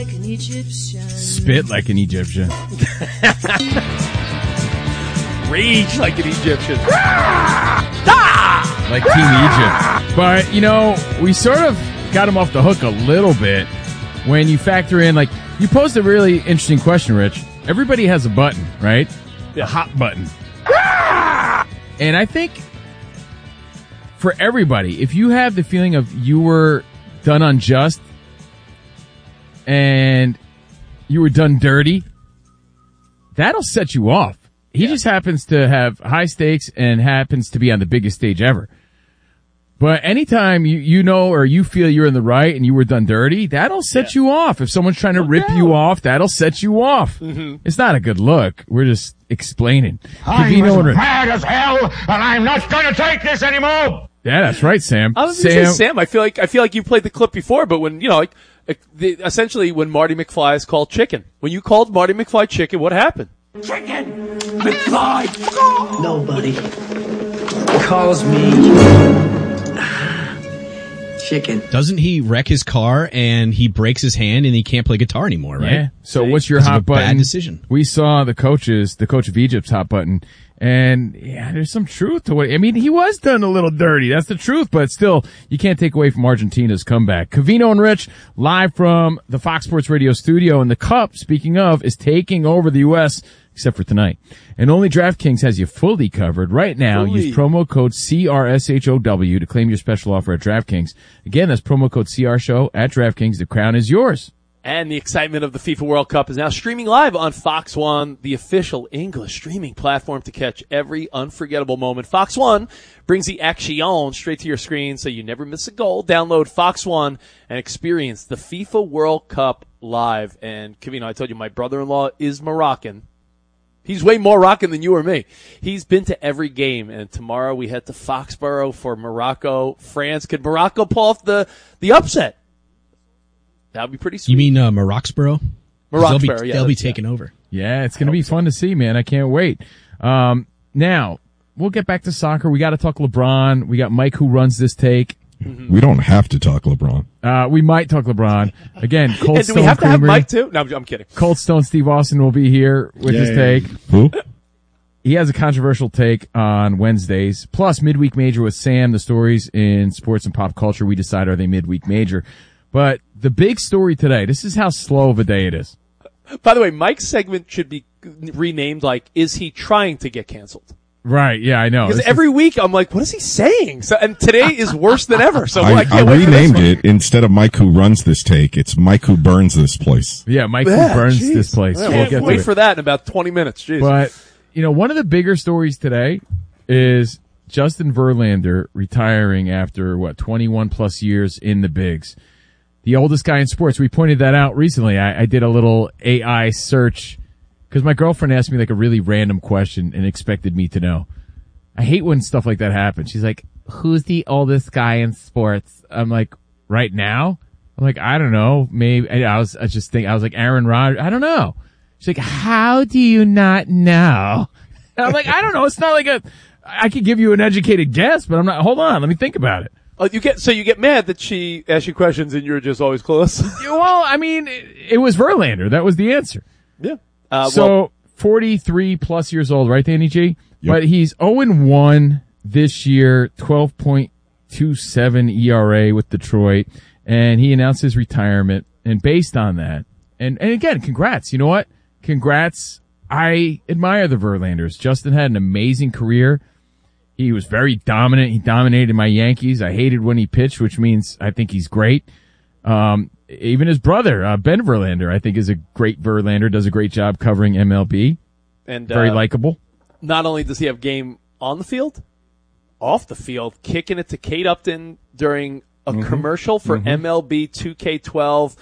like an Egyptian. Spit like an Egyptian. Rage like an Egyptian. Like Team Egypt. But, you know, we sort of got him off the hook a little bit when you factor in, like, you posed a really interesting question, Rich. Everybody has a button, right? Yeah. A hot button. And I think for everybody, if you have the feeling of you were done unjust and you were done dirty, that'll set you off. He just happens to have high stakes and happens to be on the biggest stage ever. But anytime you know or you feel you're in the right and you were done dirty, that'll set you off. If someone's trying to rip you off, that'll set you off. Mm-hmm. It's not a good look. We're just explaining. I'm mad as hell, and I'm not going to take this anymore. Yeah, that's right, Sam. I was going to say, Sam, I feel like you played the clip before, but when, you know, like, essentially when Marty McFly is called chicken. When you called Marty McFly chicken, what happened? Chicken! McFly! Nobody calls me chicken. Doesn't he wreck his car and he breaks his hand and he can't play guitar anymore, right? Yeah. So what's your hot button? Bad decision. We saw the coach of Egypt's hot button. And yeah, there's some truth to it. I mean, he was done a little dirty. That's the truth, but still, you can't take away from Argentina's comeback. Covino and Rich, live from the Fox Sports Radio studio. And the Cup, speaking of, is taking over the U.S., except for tonight. And only DraftKings has you fully covered. Right now, use promo code CRSHOW to claim your special offer at DraftKings. Again, that's promo code CRSHOW at DraftKings. The crown is yours. And the excitement of the FIFA World Cup is now streaming live on Fox One, the official English streaming platform to catch every unforgettable moment. Fox One brings the action straight to your screen so you never miss a goal. Download Fox One and experience the FIFA World Cup live. And, Kevin, I told you my brother-in-law is Moroccan. He's way more Moroccan than you or me. He's been to every game, and tomorrow we head to Foxborough for Morocco, France. Could Morocco pull off the upset? That would be pretty sweet. You mean Moroxborough? Moroxborough, They'll be taking over. Yeah, it's going to be fun to see, man. I can't wait. Now, we'll get back to soccer. We got to talk LeBron. We got Mike who runs this take. Mm-hmm. We don't have to talk LeBron. We might talk LeBron. Again, Cold Stone do we have to have Creamery. Mike too? No, I'm kidding. Cold Stone Steve Austin will be here with his take. Who? He has a controversial take on Wednesdays. Plus, Midweek Major with Sam, the stories in sports and pop culture. We decide, are they Midweek Major? But the big story today, this is how slow of a day it is. By the way, Mike's segment should be renamed like, is he trying to get canceled? Right, yeah, I know. Because every week I'm like, what is he saying? So, and today is worse than ever. So I can't wait for this renamed one. it. Instead of Mike who runs this take, it's Mike who burns this place. Yeah, Mike who burns this place. Yeah, We'll get wait to for that in about 20 minutes. Jeez. But, you know, one of the bigger stories today is Justin Verlander retiring after, 21 plus years in the bigs. The oldest guy in sports. We pointed that out recently. I did a little AI search because my girlfriend asked me like a really random question and expected me to know. I hate when stuff like that happens. She's like, who's the oldest guy in sports? I'm like, right now? I'm like, I don't know. Maybe I was like, Aaron Rodgers. I don't know. She's like, how do you not know? And I'm like, I don't know. It's not like I could give you an educated guess, but I'm not, hold on. Let me think about it. Oh, you get mad that she asked you questions and you're just always close. Well, I mean, it was Verlander. That was the answer. Yeah. 43 plus years old, right, Danny G? Yep. But he's 0-1 this year, 12.27 ERA with Detroit, and he announced his retirement. And based on that, and again, congrats. You know what? Congrats. I admire the Verlanders. Justin had an amazing career. He was very dominant. He dominated my Yankees. I hated when he pitched, which means I think he's great. Even his brother, Ben Verlander, I think is a great Verlander, does a great job covering MLB. And very likable. Not only does he have game on the field, off the field, kicking it to Kate Upton during a commercial for MLB 2K12.